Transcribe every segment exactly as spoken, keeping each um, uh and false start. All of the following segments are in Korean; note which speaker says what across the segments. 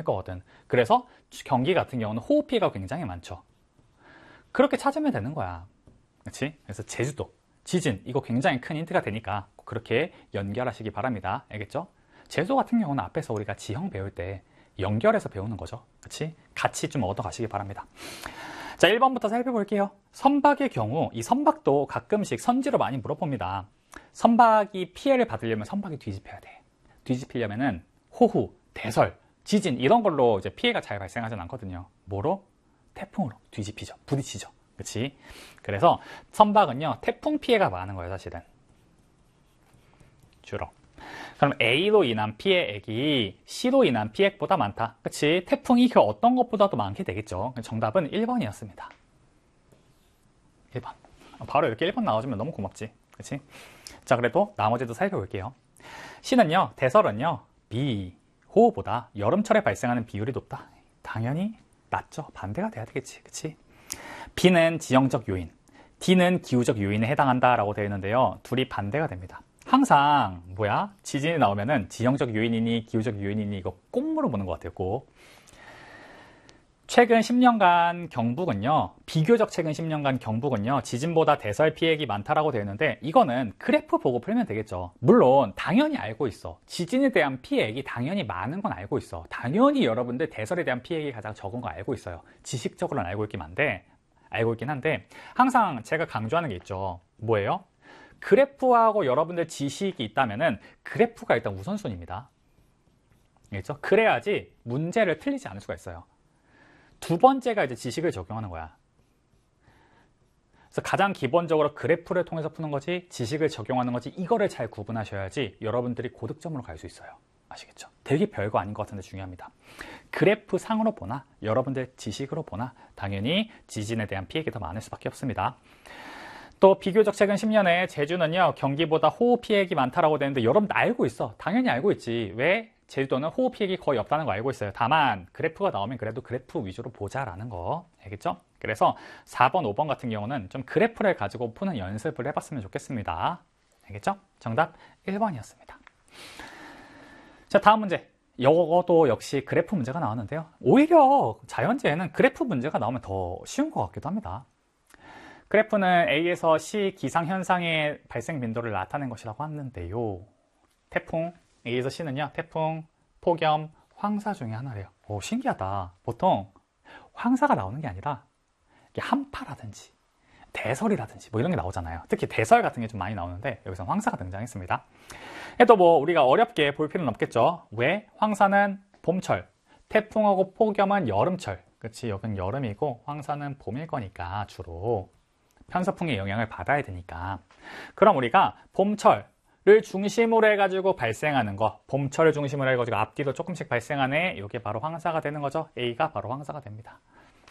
Speaker 1: 거거든. 그래서 경기 같은 경우는 호우 피해가 굉장히 많죠. 그렇게 찾으면 되는 거야. 그렇지? 그래서 제주도, 지진, 이거 굉장히 큰 힌트가 되니까 그렇게 연결하시기 바랍니다. 알겠죠? 제주도 같은 경우는 앞에서 우리가 지형 배울 때 연결해서 배우는 거죠. 그렇지? 같이 좀 얻어가시기 바랍니다. 자, 일 번부터 살펴볼게요. 선박의 경우 이 선박도 가끔씩 선지로 많이 물어봅니다. 선박이 피해를 받으려면 선박이 뒤집혀야 돼. 뒤집히려면은 호우, 대설, 지진 이런 걸로 이제 피해가 잘 발생하진 않거든요. 뭐로? 태풍으로 뒤집히죠. 부딪히죠. 그렇지? 그래서 선박은요 태풍 피해가 많은 거예요, 사실은. 주로. 그럼 A로 인한 피해액이 C로 인한 피해액보다 많다. 그치? 태풍이 그 어떤 것보다도 많게 되겠죠. 정답은 일 번이었습니다. 일 번. 바로 이렇게 일 번 나와주면 너무 고맙지. 그치? 자, 그래도 나머지도 살펴볼게요. C는요, 대설은요, B, 호우보다 여름철에 발생하는 비율이 높다. 당연히 낮죠. 반대가 돼야 되겠지. 그치? B는 지형적 요인, D는 기후적 요인에 해당한다라고 되어 있는데요. 둘이 반대가 됩니다. 항상 뭐야? 지진이 나오면은 지형적 요인이니 기후적 요인이니 이거 꼭 물어보는 것 같아요. 꼭. 최근 십 년간 경북은요, 비교적 최근 십 년간 경북은요, 지진보다 대설 피해액이 많다라고 되어 있는데 이거는 그래프 보고 풀면 되겠죠. 물론 당연히 알고 있어. 지진에 대한 피해액이 당연히 많은 건 알고 있어. 당연히 여러분들 대설에 대한 피해액이 가장 적은 거 알고 있어요. 지식적으로는 알고 있긴 한데, 알고 있긴 한데 항상 제가 강조하는 게 있죠. 뭐예요? 그래프하고 여러분들 지식이 있다면은 그래프가 일단 우선순위입니다. 알겠죠? 그래야지 문제를 틀리지 않을 수가 있어요. 두 번째가 이제 지식을 적용하는 거야. 그래서 가장 기본적으로 그래프를 통해서 푸는 거지 지식을 적용하는 거지 이거를 잘 구분하셔야지 여러분들이 고득점으로 갈 수 있어요. 아시겠죠? 되게 별거 아닌 것 같은데 중요합니다. 그래프 상으로 보나 여러분들 지식으로 보나 당연히 지진에 대한 피해가 더 많을 수밖에 없습니다. 또 비교적 최근 십 년에 제주는요 경기보다 호우 피해액이 많다라고 되는데 여러분 알고 있어. 당연히 알고 있지. 왜? 제주도는 호우 피해액이 거의 없다는 거 알고 있어요. 다만 그래프가 나오면 그래도 그래프 위주로 보자라는 거 알겠죠? 그래서 사 번, 오 번 같은 경우는 좀 그래프를 가지고 푸는 연습을 해봤으면 좋겠습니다. 알겠죠? 정답 일 번이었습니다. 자, 다음 문제. 이것도 역시 그래프 문제가 나왔는데요. 오히려 자연재해는 그래프 문제가 나오면 더 쉬운 것 같기도 합니다. 그래프는 A에서 C 기상현상의 발생 빈도를 나타낸 것이라고 하는데요. 태풍, A에서 C는요. 태풍, 폭염, 황사 중에 하나래요. 오, 신기하다. 보통 황사가 나오는 게 아니라 한파라든지 대설이라든지 뭐 이런 게 나오잖아요. 특히 대설 같은 게 좀 많이 나오는데 여기서 황사가 등장했습니다. 또 뭐 우리가 어렵게 볼 필요는 없겠죠. 왜? 황사는 봄철, 태풍하고 폭염은 여름철. 그치? 여긴 여름이고 황사는 봄일 거니까 주로 편서풍의 영향을 받아야 되니까. 그럼 우리가 봄철을 중심으로 해가지고 발생하는 거, 봄철을 중심으로 해가지고 앞뒤로 조금씩 발생하네. 이게 바로 황사가 되는 거죠. A가 바로 황사가 됩니다.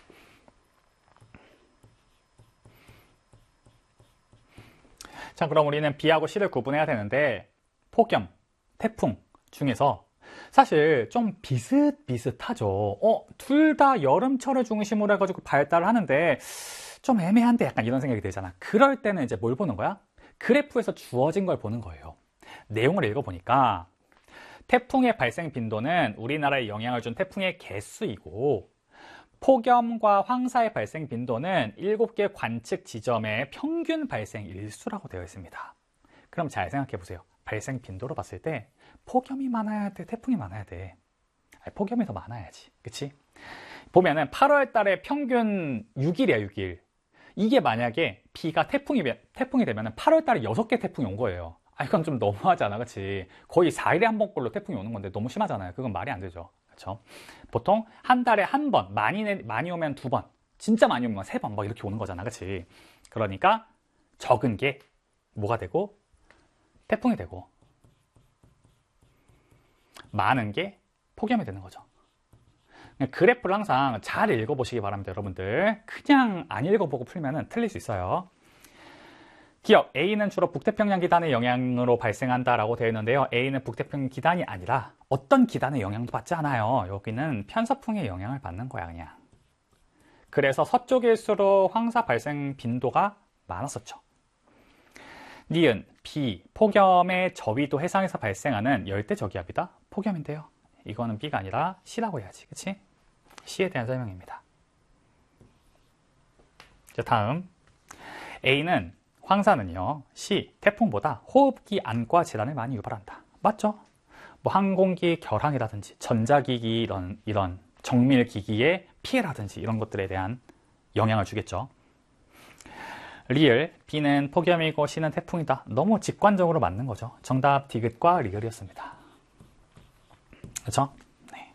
Speaker 1: 자, 그럼 우리는 B하고 C를 구분해야 되는데 폭염, 태풍 중에서 사실 좀 비슷비슷하죠. 어, 둘 다 여름철을 중심으로 해가지고 발달을 하는데 좀 애매한데 약간 이런 생각이 들잖아. 그럴 때는 이제 뭘 보는 거야? 그래프에서 주어진 걸 보는 거예요. 내용을 읽어보니까 태풍의 발생 빈도는 우리나라에 영향을 준 태풍의 개수이고 폭염과 황사의 발생 빈도는 일곱 개 관측 지점의 평균 발생 일수라고 되어 있습니다. 그럼 잘 생각해 보세요. 발생 빈도로 봤을 때 폭염이 많아야 돼, 태풍이 많아야 돼. 아니, 폭염이 더 많아야지. 그치? 보면은 팔월 달에 평균 육 일이야, 육 일. 이게 만약에 B가 태풍이, 태풍이 되면은 팔월 달에 여섯 개 태풍이 온 거예요. 아, 이건 좀 너무하지 않아? 그치? 거의 사 일에 한 번꼴로 태풍이 오는 건데 너무 심하잖아요. 그건 말이 안 되죠. 그렇죠? 보통 한 달에 한 번, 많이, 많이 오면 두 번, 진짜 많이 오면 세 번, 막 이렇게 오는 거잖아. 그치? 그러니까 적은 게 뭐가 되고 태풍이 되고 많은 게 폭염이 되는 거죠. 그래프를 항상 잘 읽어보시기 바랍니다, 여러분들. 그냥 안 읽어보고 풀면 틀릴 수 있어요. 기억, A는 주로 북태평양 기단의 영향으로 발생한다라고 되어 있는데요. A는 북태평양 기단이 아니라 어떤 기단의 영향도 받지 않아요. 여기는 편서풍의 영향을 받는 거야, 그냥. 그래서 서쪽일수록 황사 발생 빈도가 많았었죠. 니은, B, 폭염의 저위도 해상에서 발생하는 열대저기압이다. 폭염인데요. 이거는 B가 아니라 C라고 해야지. 그치? C에 대한 설명입니다. 자, 다음 A는 황사는요, C, 태풍보다 호흡기 안과 질환을 많이 유발한다. 맞죠? 뭐 항공기 결항이라든지 전자기기 이런 이런 정밀기기의 피해라든지 이런 것들에 대한 영향을 주겠죠. 리을, B는 폭염이고 C는 태풍이다. 너무 직관적으로 맞는 거죠. 정답 디귿과 리을이었습니다. 그렇죠? 네.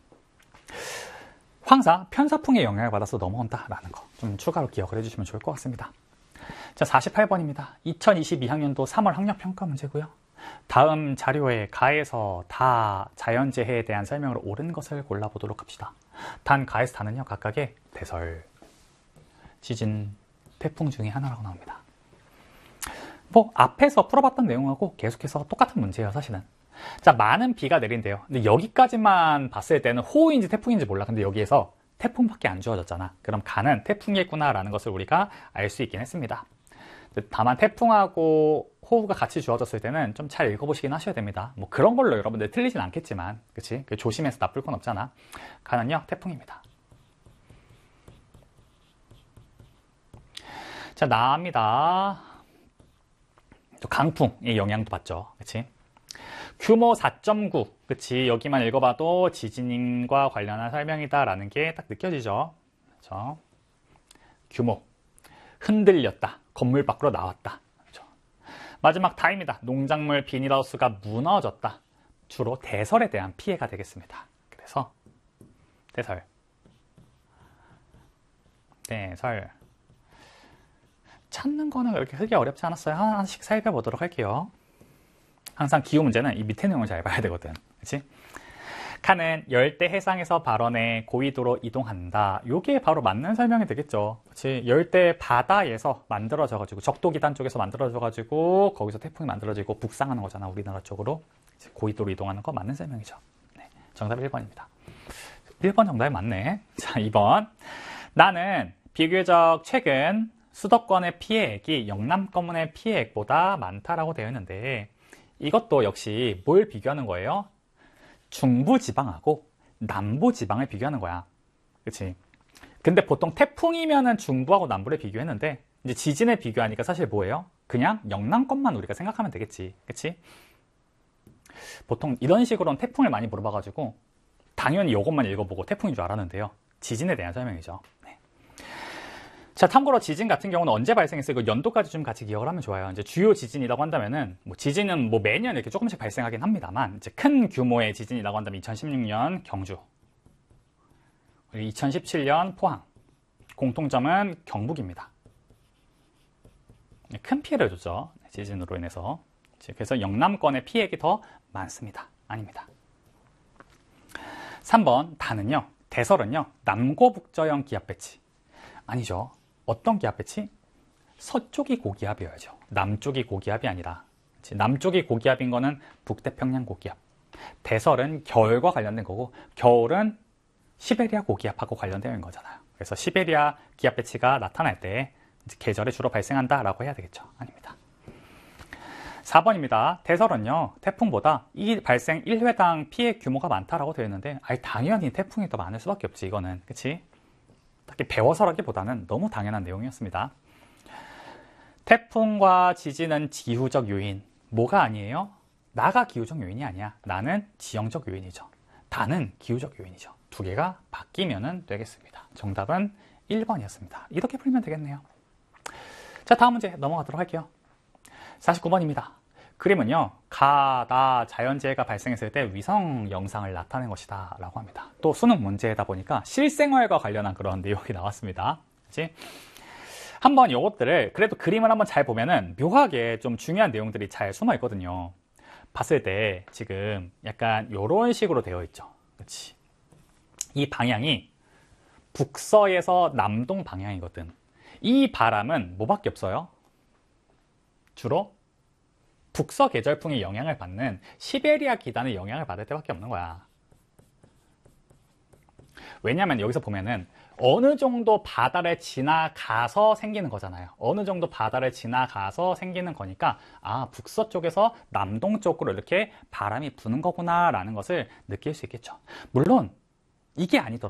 Speaker 1: 황사, 편사풍의 영향을 받아서 넘어온다라는 거 좀 추가로 기억을 해주시면 좋을 것 같습니다. 자, 사십팔 번입니다. 이천이십이 학년도 삼월 학력평가 문제고요. 다음 자료에 가에서 다 자연재해에 대한 설명으로 옳은 것을 골라보도록 합시다. 단, 가에서 다는요, 각각의 대설, 지진, 태풍 중에 하나라고 나옵니다. 뭐 앞에서 풀어봤던 내용하고 계속해서 똑같은 문제예요, 사실은. 자, 많은 비가 내린대요. 근데 여기까지만 봤을 때는 호우인지 태풍인지 몰라. 근데 여기에서 태풍밖에 안 주어졌잖아. 그럼 가는 태풍이겠구나라는 것을 우리가 알 수 있긴 했습니다. 다만 태풍하고 호우가 같이 주어졌을 때는 좀 잘 읽어보시긴 하셔야 됩니다. 뭐 그런 걸로 여러분들 틀리진 않겠지만, 그치? 조심해서 나쁠 건 없잖아. 가는요, 태풍입니다. 자, 나옵니다. 강풍의 영향도 받죠. 그치? 규모 사 점 구. 그치? 여기만 읽어봐도 지진과 관련한 설명이다라는 게 딱 느껴지죠. 그렇죠? 규모. 흔들렸다. 건물 밖으로 나왔다. 그렇죠? 마지막 다입니다. 농작물 비닐하우스가 무너졌다. 주로 대설에 대한 피해가 되겠습니다. 그래서 대설. 대설. 찾는 거는 그렇게 크게 어렵지 않았어요. 하나씩 살펴보도록 할게요. 항상 기후 문제는 이 밑에 내용을 잘 봐야 되거든. 그치? 칸은 열대 해상에서 발원해 고위도로 이동한다. 요게 바로 맞는 설명이 되겠죠. 그치? 열대 바다에서 만들어져가지고, 적도기단 쪽에서 만들어져가지고, 거기서 태풍이 만들어지고 북상하는 거잖아. 우리나라 쪽으로. 고위도로 이동하는 거 맞는 설명이죠. 네, 정답 일 번입니다. 일 번 정답이 맞네. 자, 이 번. 나는 비교적 최근 수도권의 피해액이 영남권의 피해액보다 많다라고 되어 있는데, 이것도 역시 뭘 비교하는 거예요? 중부지방하고 남부지방을 비교하는 거야. 그치? 근데 보통 태풍이면은 중부하고 남부를 비교했는데, 이제 지진을 비교하니까 사실 뭐예요? 그냥 영남권만 우리가 생각하면 되겠지. 그치? 보통 이런 식으로는 태풍을 많이 물어봐가지고, 당연히 이것만 읽어보고 태풍인 줄 알았는데요. 지진에 대한 설명이죠. 네. 자, 참고로 지진 같은 경우는 언제 발생했어요? 그 연도까지 좀 같이 기억을 하면 좋아요. 이제 주요 지진이라고 한다면은, 뭐 지진은 뭐 매년 이렇게 조금씩 발생하긴 합니다만, 이제 큰 규모의 지진이라고 한다면 이천십육 년 경주, 이천십칠 년 포항, 공통점은 경북입니다. 큰 피해를 줬죠. 지진으로 인해서. 그래서 영남권의 피해액이 더 많습니다. 아닙니다. 삼 번, 다는요, 대설은요, 남고북저형 기압 배치. 아니죠. 어떤 기압 배치? 서쪽이 고기압이어야죠. 남쪽이 고기압이 아니라. 남쪽이 고기압인 거는 북태평양 고기압. 대설은 겨울과 관련된 거고, 겨울은 시베리아 고기압하고 관련되어 있는 거잖아요. 그래서 시베리아 기압 배치가 나타날 때 계절에 주로 발생한다라고 해야 되겠죠. 아닙니다. 사 번입니다. 대설은요, 태풍보다 이 발생 일 회당 피해 규모가 많다라고 되어 있는데, 아니, 당연히 태풍이 더 많을 수밖에 없지, 이거는. 그치? 딱히 배워서라기보다는 너무 당연한 내용이었습니다. 태풍과 지진은 기후적 요인. 뭐가 아니에요? 나가 기후적 요인이 아니야. 나는 지형적 요인이죠. 다는 기후적 요인이죠. 두 개가 바뀌면 되겠습니다. 정답은 일 번이었습니다. 이렇게 풀면 되겠네요. 자, 다음 문제 넘어가도록 할게요. 사십구 번입니다. 그림은요, 가다 자연재해가 발생했을 때 위성 영상을 나타낸 것이다 라고 합니다. 또 수능 문제다 보니까 실생활과 관련한 그런 내용이 나왔습니다. 그치? 한번 이것들을 그래도 그림을 한번 잘 보면은 묘하게 좀 중요한 내용들이 잘 숨어 있거든요. 봤을 때 지금 약간 이런 식으로 되어 있죠. 그치? 이 방향이 북서에서 남동 방향이거든. 이 바람은 뭐밖에 없어요? 주로 북서 계절풍의 영향을 받는 시베리아 기단의 영향을 받을 때밖에 없는 거야. 왜냐하면 여기서 보면은 어느 정도 바다를 지나가서 생기는 거잖아요. 어느 정도 바다를 지나가서 생기는 거니까 아, 북서쪽에서 남동쪽으로 이렇게 바람이 부는 거구나 라는 것을 느낄 수 있겠죠. 물론 이게 아니더라도